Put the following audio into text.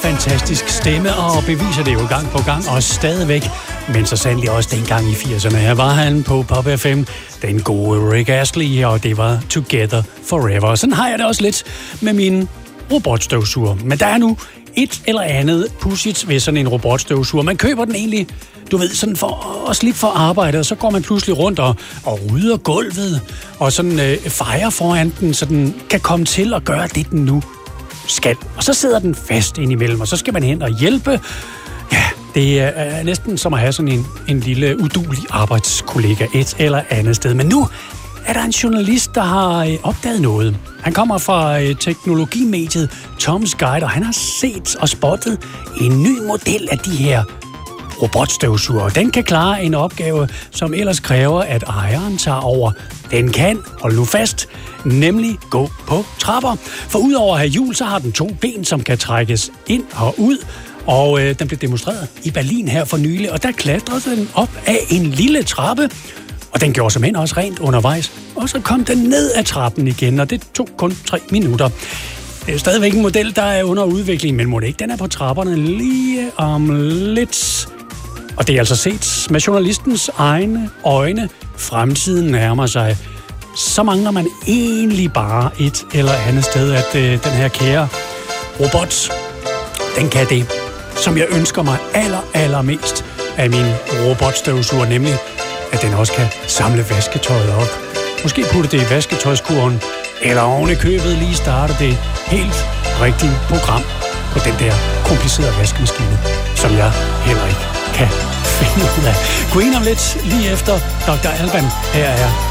fantastisk stemme og beviser det jo gang på gang og stadigvæk. Men så sandelig også dengang i 80'erne. Her var han på Pop FM, den gode Rick Astley, og det var Together Forever. Sådan har jeg det også lidt med min robotstøvsuger. Men der er nu et eller andet pudsigt ved sådan en robotstøvsuger. Man køber den egentlig, du ved, sådan for at slippe for arbejde, og så går man pludselig rundt og rydder gulvet, og sådan fejrer foran den, så den kan komme til at gøre det, den nu skal. Og så sidder den fast indimellem, og så skal man hen og hjælpe. Ja, det er næsten som at have sådan en lille uduelig arbejdskollega et eller andet sted. Men nu er der en journalist, der har opdaget noget. Han kommer fra teknologimediet Tom's Guide, og han har set og spottet en ny model af de her robotstøvsuger. Den kan klare en opgave, som ellers kræver, at ejeren tager over. Den kan, hold nu fast, nemlig gå på trapper. For udover at have hjul, så har den 2 ben, som kan trækkes ind og ud. Og den blev demonstreret i Berlin her for nylig, og der klatrede den op af en lille trappe. Og den gjorde simpelthen også rent undervejs. Og så kom den ned ad trappen igen, og det tog kun 3 minutter. Det er stadigvæk en model, der er under udvikling, men må det ikke, den er på trapperne lige om lidt. Og det er altså set med journalistens egne øjne. Fremtiden nærmer sig. Så mangler man egentlig bare et eller andet sted, at den her kære robot, den kan det, som jeg ønsker mig allermest af min robotstøvsuger, nemlig at den også kan samle vasketøjet op. Måske putte det i vasketøjskurven, eller oven i købet lige starte det helt rigtige program på den der komplicerede vaskemaskine, som jeg heller ikke kan finde ud af. Gå ind om lidt lige efter Dr. Alban. Her er